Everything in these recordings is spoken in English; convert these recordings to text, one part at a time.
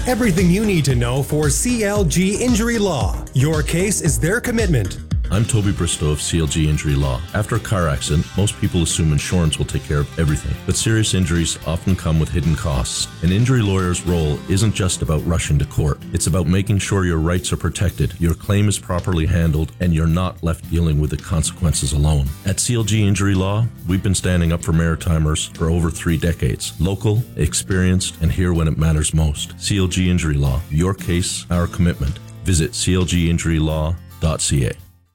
Everything you need to know for CLG Injury Law. Your case is their commitment. I'm Toby Bristow of CLG Injury Law. After a car accident, most people assume insurance will take care of everything, but serious injuries often come with hidden costs. An injury lawyer's role isn't just about rushing to court. It's about making sure your rights are protected, your claim is properly handled, and you're not left dealing with the consequences alone. At CLG Injury Law, we've been standing up for Maritimers for over 3 decades. Local, experienced, and here when it matters most. CLG Injury Law, your case, our commitment. Visit clginjurylaw.ca.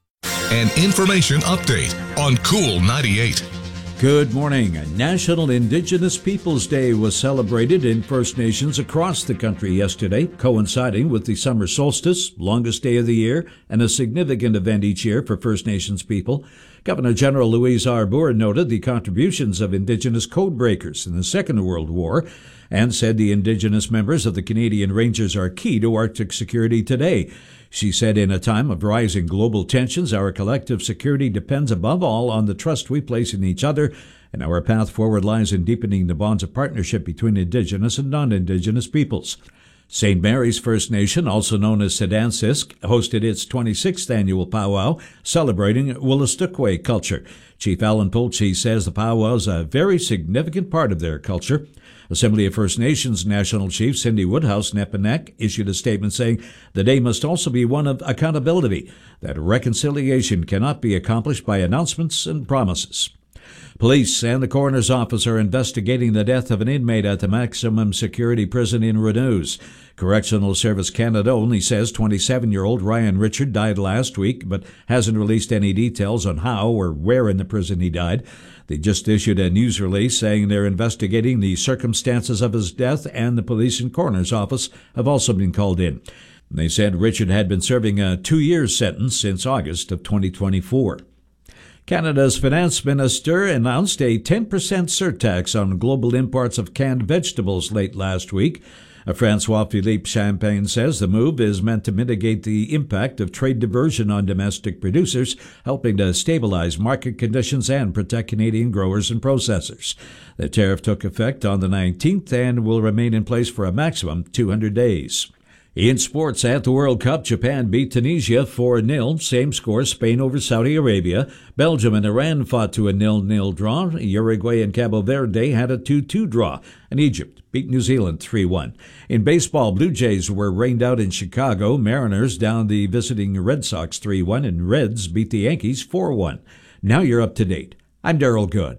An information update on Cool 98. Good morning. National Indigenous Peoples Day was celebrated in First Nations across the country yesterday, coinciding with the summer solstice, longest day of the year, and a significant event each year for First Nations people. Governor General Louise Arbour noted the contributions of Indigenous code breakers in the Second World War and said the Indigenous members of the Canadian Rangers are key to Arctic security today. She said, in a time of rising global tensions, our collective security depends above all on the trust we place in each other, and our path forward lies in deepening the bonds of partnership between Indigenous and non-Indigenous peoples. St. Mary's First Nation, also known as Sedansisk, hosted its 26th annual powwow, celebrating Wolastoqey culture. Chief Alan Polchi says the powwow is a very significant part of their culture. Assembly of First Nations National Chief Cindy Woodhouse-Nepanek issued a statement saying the day must also be one of accountability, that reconciliation cannot be accomplished by announcements and promises. Police and the coroner's office are investigating the death of an inmate at the maximum security prison in Renews. Correctional Service Canada only says 27-year-old Ryan Richard died last week, but hasn't released any details on how or where in the prison he died. They just issued a news release saying they're investigating the circumstances of his death, and the police and coroner's office have also been called in. They said Richard had been serving a 2-year sentence since August of 2024. Canada's finance minister announced a 10% surtax on global imports of canned vegetables late last week. François-Philippe Champagne says the move is meant to mitigate the impact of trade diversion on domestic producers, helping to stabilize market conditions and protect Canadian growers and processors. The tariff took effect on the 19th and will remain in place for a maximum 200 days. In sports, at the World Cup, Japan beat Tunisia 4-0. Same score, Spain over Saudi Arabia. Belgium and Iran fought to a 0-0 draw. Uruguay and Cabo Verde had a 2-2 draw. And Egypt beat New Zealand 3-1. In baseball, Blue Jays were rained out in Chicago. Mariners downed the visiting Red Sox 3-1. And Reds beat the Yankees 4-1. Now you're up to date. I'm Darryl Good.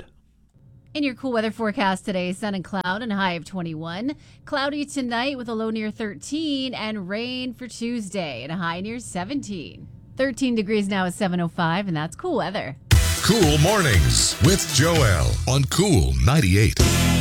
In your cool weather forecast today, sun and cloud and a high of 21. Cloudy tonight with a low near 13 and rain for Tuesday and a high near 17. 13 degrees now at 7:05, and that's cool weather. Cool Mornings with Joelle on Cool 98.